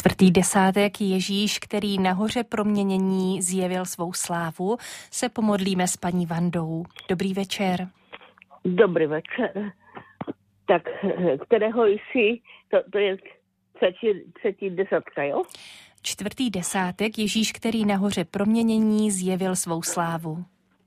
Čtvrtý desátek Ježíš, který nahoře proměnění zjevil svou slávu, se pomodlíme s paní Vandou. Dobrý večer. Dobrý večer. Tak, kterého jsi, to je třetí desátka, jo? Čtvrtý desátek Ježíš, který nahoře proměnění zjevil svou slávu.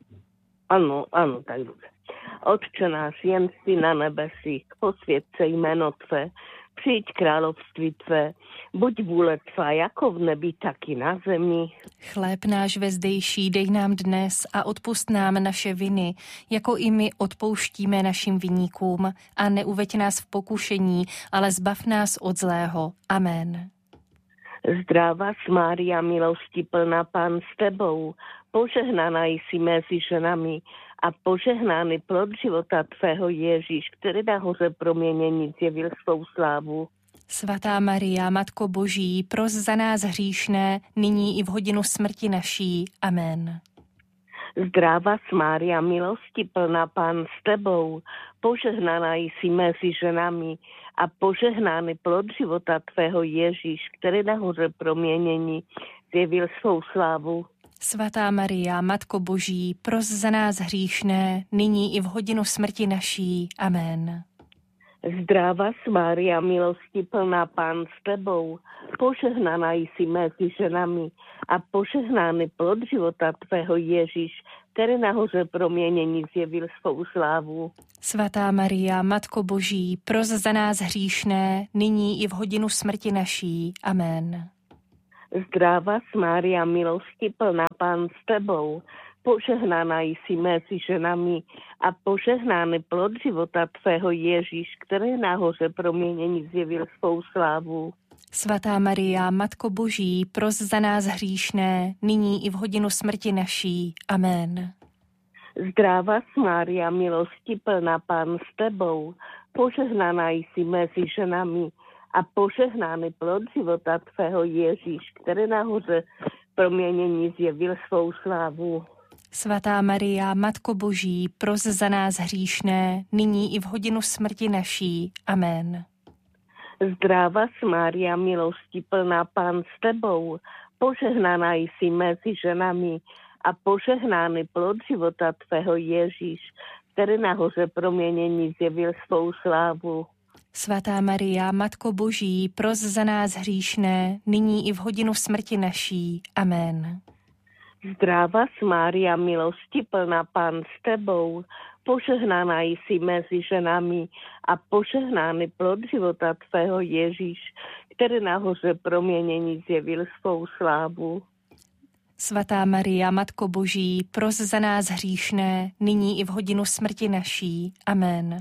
Ano, tak dobře. Otče náš, jen jsi na nebesích, posvěť se jméno tvé, přijď království tvé, buď vůle tvá jako v nebi, tak i na zemi. Chléb náš vezdejší dej nám dnes a odpusť nám naše viny, jako i my odpouštíme našim viníkům, a neuveď nás v pokušení, ale zbav nás od zlého. Amen. Zdráva Mária, milosti plná, Pán s tebou, požehnaná jsi mezi ženami a požehnaný plod života tvého Ježíš, který nahoře proměnění zjevil svou slávu. Svatá Maria, Matko Boží, pros za nás hříšné, nyní i v hodinu smrti naší. Amen. Zdráva Mária, milosti plná, Pán s tebou, požehnaná jsi mezi ženami a požehnaný plod života tvého Ježíš, který nahoře proměnění zjevil svou slávu. Svatá Maria, Matko Boží, pros za nás hříšné, nyní i v hodinu smrti naší. Amen. Zdráva Mária, milosti plná, Pán s tebou, požehnaná jsi mezi ženami a požehnaný plod života tvého Ježíš, který nahoře proměnění zjevil svou slávu. Svatá Maria, Matko Boží, pros za nás hříšné, nyní i v hodinu smrti naší. Amen. Zdráva Mária, milosti plná, Pán s tebou, požehnaná jsi mezi ženami a požehnaný plod života tvého Ježíš, který nahoře proměnění zjevil svou slávu. Svatá Maria, Matko Boží, pros za nás hříšné, nyní i v hodinu smrti naší. Amen. Zdráva Mária, milosti plná, Pán s tebou, požehnaná jsi mezi ženami a požehnaný plod života tvého Ježíš, který nahoře proměnění zjevil svou slávu. Svatá Maria, Matko Boží, pros za nás hříšné, nyní i v hodinu smrti naší. Amen. Zdráva Mária, milosti plná, Pán s tebou, požehnaná jsi mezi ženami a požehnaný plod života tvého Ježíš, který nahoře proměnění zjevil svou slávu. Svatá Maria, Matko Boží, pros za nás hříšné, nyní i v hodinu smrti naší. Amen. Zdráva Mária, milosti plná, Pán s tebou, požehnaná jsi mezi ženami a požehnaný plod života tvého Ježíš, který nahoře proměnění zjevil svou slávu. Svatá Maria, Matko Boží, pros za nás hříšné, nyní i v hodinu smrti naší. Amen.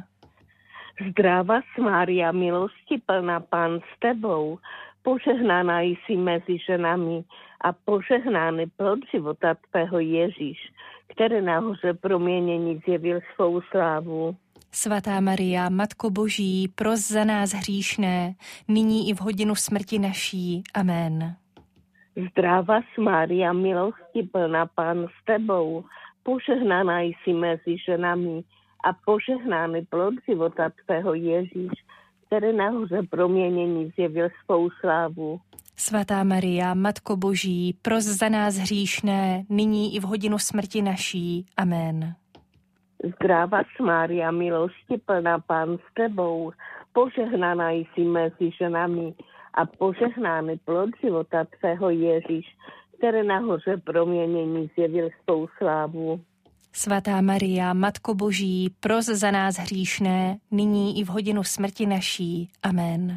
Zdráva Mária, milosti plná, Pán s tebou, požehnaná jsi mezi ženami a požehnaný plod života tvého Ježíš, který nahoře proměnění zjevil svou slávu. Svatá Maria, Matko Boží, pros za nás hříšné, nyní i v hodinu smrti naší. Amen. Zdráva Mária, milosti plná, Pán s tebou, požehnaná jsi mezi ženami a požehnaný plod života tvého Ježíš, který nahoře proměnění zjevil svou slávu. Svatá Maria, Matko Boží, pros za nás hříšné, nyní i v hodinu smrti naší. Amen. Zdráva Mária, milosti plná, Pán s tebou, požehnaná jsi mezi ženami a požehnaný plod života tvého Ježíš, který nahoře proměnění zjevil svou slávu. Svatá Maria, Matko Boží, pros za nás hříšné, nyní i v hodinu smrti naší. Amen.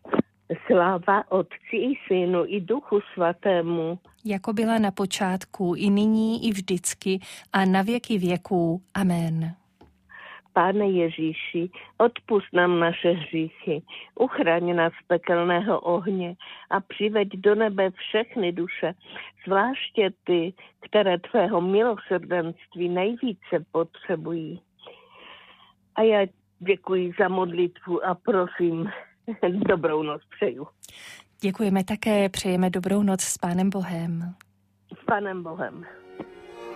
Sláva Otci i Synu i Duchu Svatému, jako byla na počátku, i nyní, i vždycky, a na věky věků. Amen. Pane Ježíši, odpusť nám naše hříchy, uchraň nás z pekelného ohně a přiveď do nebe všechny duše, zvláště ty, které tvého milosrdenství nejvíce potřebují. A já děkuji za modlitbu a prosím, dobrou noc přeju. Děkujeme také, přejeme dobrou noc s Pánem Bohem. S Pánem Bohem.